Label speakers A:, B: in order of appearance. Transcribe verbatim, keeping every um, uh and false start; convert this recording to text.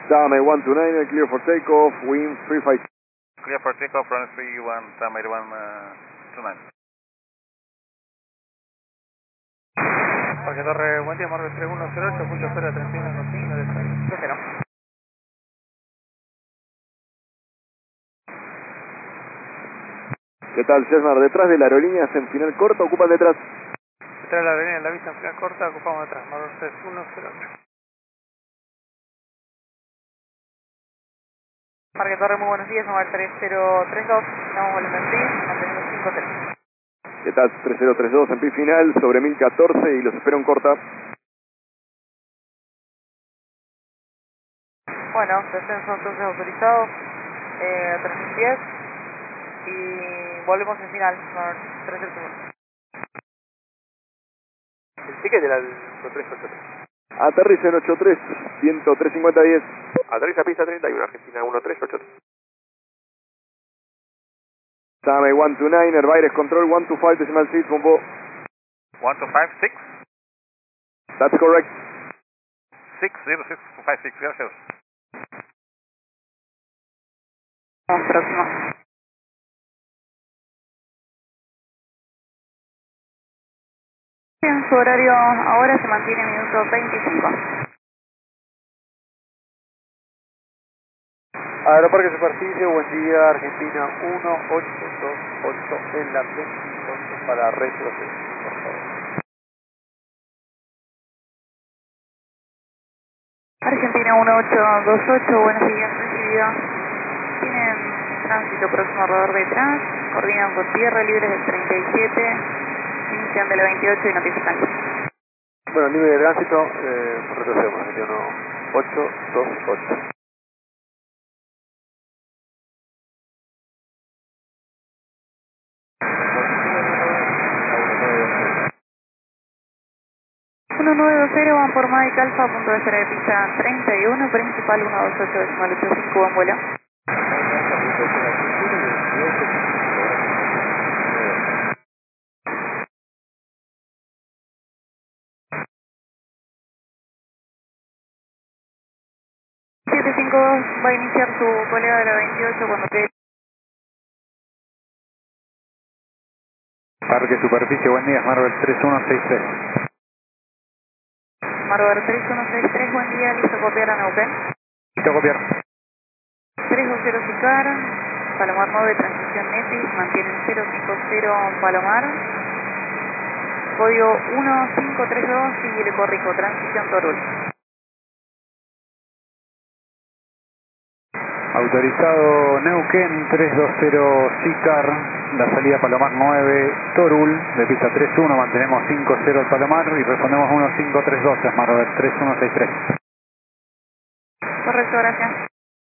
A: Tame one two nine, clear for takeoff, wind three five.
B: Clear for takeoff, runway three one, Tame one two nine.
C: Parque Torre, buen día, Marvel tres uno cero ocho, punto cero treinta y uno con cinco, de cero.
A: ¿Qué tal, César? Detrás de la aerolínea, en final corto, ocupa detrás.
C: Detrás de la avenida, en la vista en final corta, ocupamos detrás, Marvel tres uno cero ocho. Parque Torre, muy buenos días, Marvel tres cero tres dos, estamos volviendo en PIS, manteniendo cinco tres.
A: ¿Qué tal? tres cero tres dos en pi final, sobre mil catorce y los espero en corta.
C: Bueno, descenso entonces autorizado, eh, tres mil diez y volvemos en final, tres cero tres. El ticket era el tres ocho tres.
A: Aterriza en ocho tres, ciento tres cincuenta diez.
D: Aterriza pista treinta y uno, Argentina uno tres ocho tres.
A: Tame one two nine, Airvirus Control one two five decimal six, Bombo.
B: one two five six,
A: That's correct.
B: six zero six five six, gracias.
C: Próximo. En su horario ahora se mantiene minuto veinticinco. Aeroparque Superficie, buen día, Argentina uno ocho dos ocho en la veintiocho para retroceder, por favor. Argentina uno ocho dos ocho, buenos días, recibido. Tienen tránsito próximo alrededor detrás, coordinan con tierra, libres del treinta y siete, inician de la veintiocho y notifican. Bueno, libre de tránsito, eh, retrocedemos, uno ocho dos ocho. uno nueve dos cero, van por Mike Alfa, punto de espera de pista treinta y uno, principal uno dos ocho decimal ocho cinco, buen vuelo. siete cinco dos va a iniciar su colega de la veintiocho cuando quede.
E: Parque Superficie, buen día, Marvel tres uno seis tres.
C: Marvel tres uno seis tres, buen día, listo copiar a Neuquén.
E: Listo, copiar.
C: tres dos cero Sicar, Palomar nueve, transición Netis, mantienen cero cinco cero Palomar. Código uno cinco tres dos, sigue Corrico, transición Torul.
E: Autorizado Neuquén tres dos cero Sicar, la salida Palomar nueve, Torul, de pista tres uno, mantenemos cinco cero al Palomar y respondemos uno cinco tres dos, Marvel tres uno seis tres.
C: Correcto, gracias.